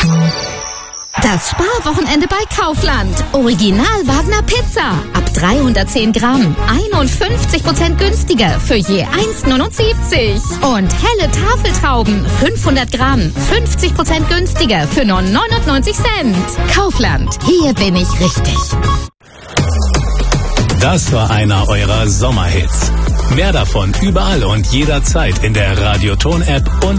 Das Sparwochenende bei Kaufland. Original Wagner Pizza. Ab 310 Gramm. 51% günstiger für je 1,79. Und helle Tafeltrauben. 500 Gramm. 50% günstiger für nur 99 Cent. Kaufland. Hier bin ich richtig. Das war einer eurer Sommerhits. Mehr davon überall und jederzeit in der Radioton-App und